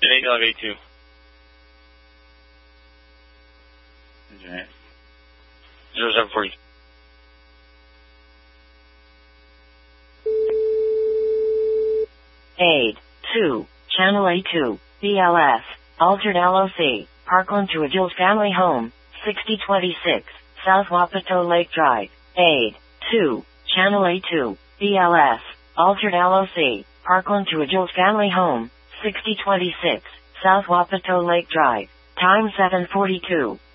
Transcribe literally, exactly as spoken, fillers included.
Engine eight dog eight two. Engine eight. zero seven forty. eight two, Channel A two, B L S, Altered L O C, Parkland to Agil's family home, sixty twenty-six, South Wapato Lake Drive. eight two, Channel A two, B L S, Altered L O C, Parkland to Agil's family home, sixty twenty-six, South Wapato Lake Drive. Time seven forty-two.